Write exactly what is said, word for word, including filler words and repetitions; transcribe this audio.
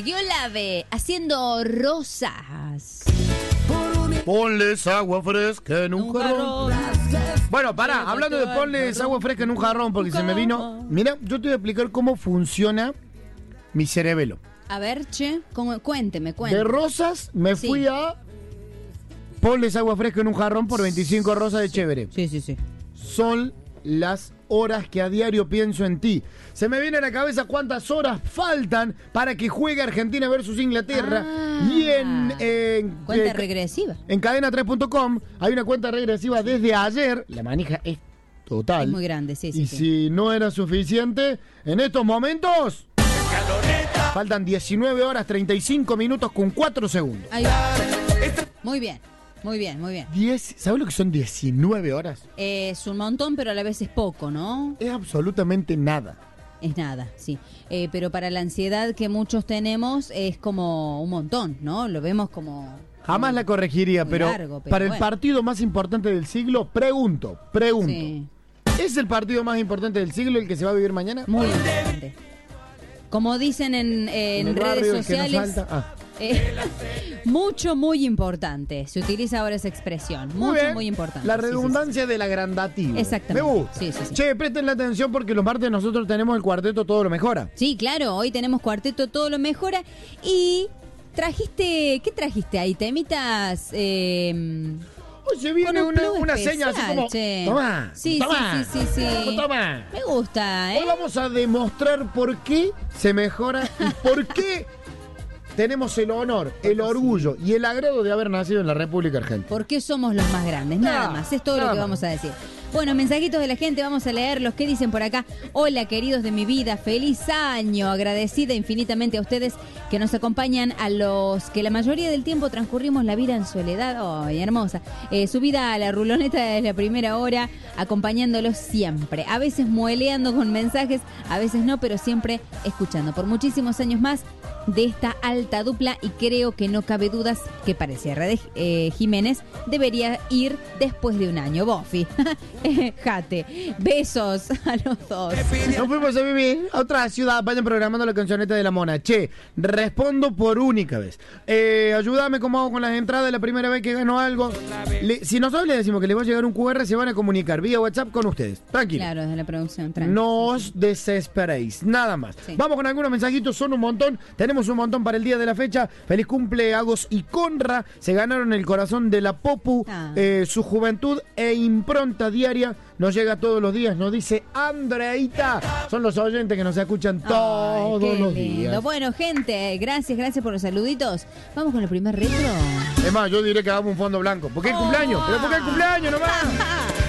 Giolave haciendo rosas. Ponles agua fresca en un, un jarrón. jarrón. Bueno, pará, hablando de ponles agua fresca en un jarrón, porque se me vino. Mira, yo te voy a explicar cómo funciona mi cerebelo. A ver, che, ¿cómo? Cuénteme, cuénteme. De rosas me sí. fui a ponles agua fresca en un jarrón por veinticinco rosas de chévere. Sí, sí, sí. Son las horas que a diario pienso en ti. Se me viene a la cabeza cuántas horas faltan para que juegue Argentina versus Inglaterra. Ah, y en, en cuenta eh, regresiva. En cadena tres punto com hay una cuenta regresiva desde ayer. La manija es total. Es muy grande, sí, sí. Y sí. si no era suficiente, en estos momentos faltan diecinueve horas treinta y cinco minutos con cuatro segundos. Ahí va. Muy bien. Muy bien, muy bien. diez, ¿sabes lo que son diecinueve horas? Eh, es un montón, pero a la vez es poco, ¿no? Es absolutamente nada. Es nada, sí. Eh, pero para la ansiedad que muchos tenemos es como un montón, ¿no? Lo vemos como... Jamás muy, la corregiría, pero, largo, pero para bueno. el partido más importante del siglo, pregunto, pregunto. Sí. ¿Es el partido más importante del siglo el que se va a vivir mañana? Muy importante. Como dicen en, en, en redes sociales... Eh, mucho, muy importante. Se utiliza ahora esa expresión. Mucho, muy, muy importante. La redundancia sí, sí, sí. del agrandativo. Exactamente. Me gusta. Sí, sí, sí. Che, presten la atención porque los martes nosotros tenemos el cuarteto Todo lo Mejora. Sí, claro. Hoy tenemos cuarteto Todo lo Mejora. Y trajiste... ¿Qué trajiste ahí? Temitas... Eh, Hoy se viene una, una seña así como... Che. Toma, sí, toma, sí, sí, sí, sí. Toma. Me gusta, ¿eh? Hoy vamos a demostrar por qué se mejora y por qué... tenemos el honor, el orgullo y el agrado de haber nacido en la República Argentina. Porque somos los más grandes, nada más. Es todo lo que vamos a decir. Bueno, mensajitos de la gente, vamos a leerlos. ¿Qué dicen por acá? Hola, queridos de mi vida, feliz año. Agradecida infinitamente a ustedes que nos acompañan, a los que la mayoría del tiempo transcurrimos la vida en soledad. ¡Ay, hermosa! Eh, subida a la ruloneta desde la primera hora, acompañándolos siempre. A veces mueleando con mensajes, a veces no, pero siempre escuchando. Por muchísimos años más de esta alta dupla, y creo que no cabe dudas que para el cierre de eh, Jiménez debería ir después de un año. Bofi. Jate. Besos a los dos. Nos fuimos a vivir a otra ciudad. Vayan programando la cancioneta de la mona. Che, respondo por única vez. Eh, ayúdame como hago con las entradas la primera vez que gano algo. Le, si nosotros le decimos que les va a llegar un cu erre, se van a comunicar vía WhatsApp con ustedes. Tranquilo. Claro, desde la producción. Tranquilo. No os desesperéis. Nada más. Sí. Vamos con algunos mensajitos. Son un montón. Tenemos un montón para el día de la fecha. Feliz cumple Agos y Conra. Se ganaron el corazón de la Popu. Ah. Eh, su juventud e impronta diaria nos llega todos los días, nos dice Andreita. Son los oyentes que nos escuchan todos Ay, los lindo. días. Bueno, gente, gracias, gracias por los saluditos. Vamos con el primer retro. Es más, yo diré que hagamos un fondo blanco. ¿Por qué el oh. cumpleaños? ¿Pero por qué el cumpleaños nomás?